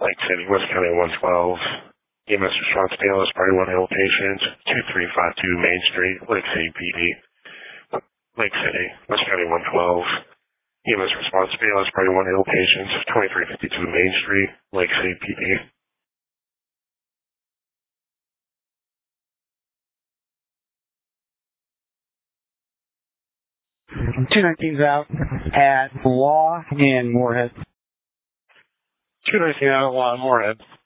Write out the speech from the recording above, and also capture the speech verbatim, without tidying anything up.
Lake City, West County one twelve. E M S response to A L S Priority one hail patient, two three five two Main Street, Lake City P D. Lake City, West County one twelve. E M S response to A L S Priority one hail patient, twenty-three fifty-two Main Street, Lake City P D. two nineteen's out at Law and Moorhead. two nineteen out at Law and Moorhead.